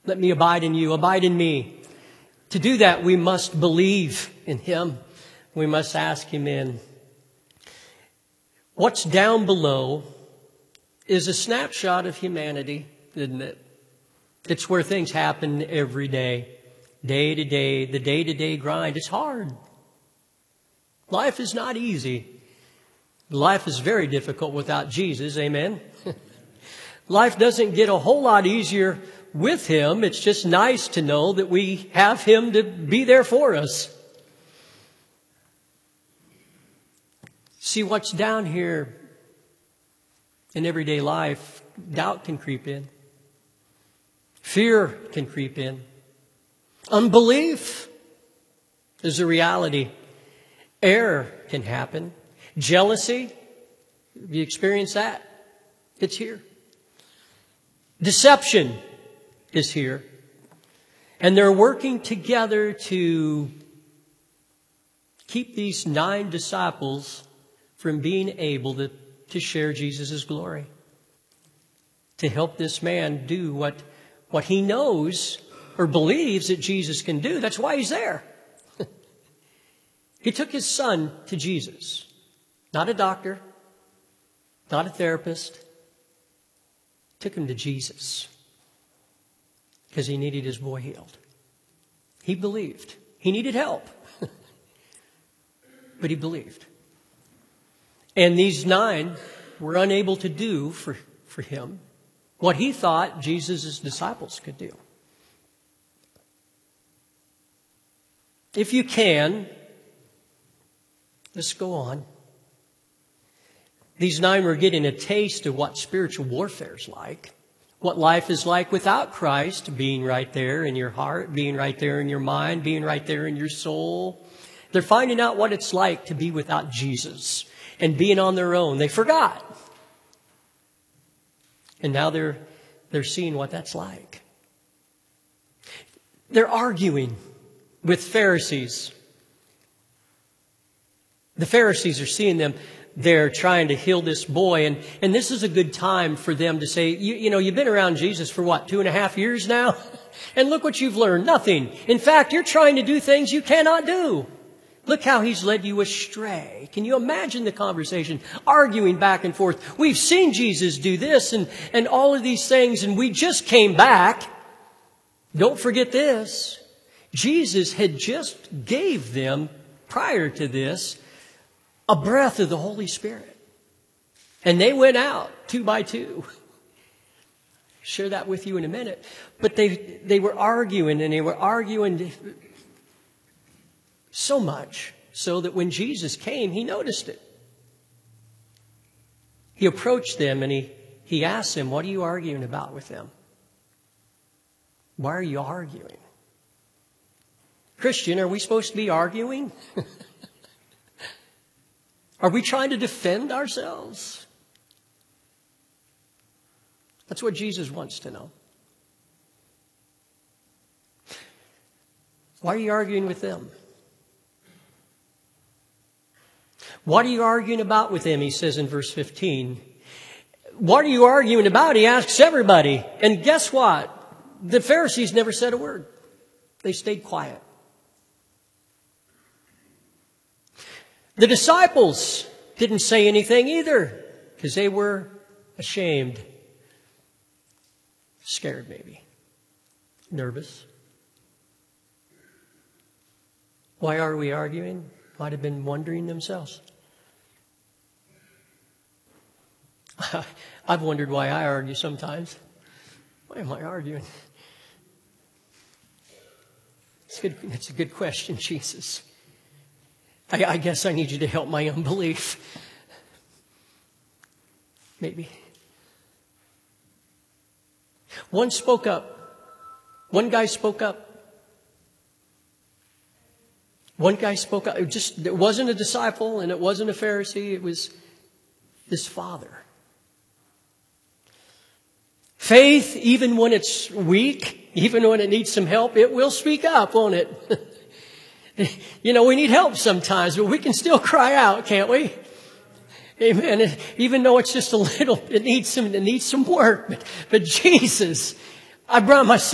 Let me abide in you. Abide in me. To do that, we must believe in him. We must ask him in. What's down below is a snapshot of humanity, isn't it? It's where things happen every day. Day to day, the day-to-day grind. It's hard. Life is not easy. Life is very difficult without Jesus. Amen? Life doesn't get a whole lot easier with him. It's just nice to know that we have him to be there for us. See, what's down here in everyday life, doubt can creep in. Fear can creep in. Unbelief is a reality. Error can happen. Jealousy, have you experienced that? It's here. Deception is here. And they're working together to keep these 9 disciples from being able to share Jesus' glory. To help this man do what he knows or believes that Jesus can do. That's why he's there. He took his son to Jesus. Not a doctor, not a therapist. Took him to Jesus because he needed his boy healed. He believed. He needed help. But he believed. And these 9 were unable to do for him what he thought Jesus' disciples could do. If you can, let's go on. These 9 were getting a taste of what spiritual warfare is like, what life is like without Christ being right there in your heart, being right there in your mind, being right there in your soul. They're finding out what it's like to be without Jesus and being on their own. They forgot. And now they're seeing what that's like. They're arguing with Pharisees. The Pharisees are seeing them. They're trying to heal this boy. And this is a good time for them to say, you know, you've been around Jesus for what, 2.5 years now? And look what you've learned. Nothing. In fact, you're trying to do things you cannot do. Look how he's led you astray. Can you imagine the conversation? Arguing back and forth. We've seen Jesus do this and all of these things, and we just came back. Don't forget this. Jesus had just gave them, prior to this, a breath of the Holy Spirit. And they went out 2 by 2. Share that with you in a minute. But they were arguing, and they were arguing so much so that when Jesus came, he noticed it. He approached them and he asked them, what are you arguing about with them? Why are you arguing? Christian, are we supposed to be arguing? Are we trying to defend ourselves? That's what Jesus wants to know. Why are you arguing with them? What are you arguing about with them? He says in verse 15. What are you arguing about? He asks everybody. And guess what? The Pharisees never said a word. They stayed quiet. The disciples didn't say anything either because they were ashamed, scared maybe, nervous. Why are we arguing? Might have been wondering themselves. I've wondered why I argue sometimes. Why am I arguing? It's a good question, Jesus. I guess I need you to help my unbelief. Maybe. One spoke up. One guy spoke up. One guy spoke up. It wasn't a disciple and it wasn't a Pharisee. It was this father. Faith, even when it's weak, even when it needs some help, it will speak up, won't it? You know, we need help sometimes, but we can still cry out, can't we? Amen. Even though it's just a little, it needs some work. But Jesus, I brought my son.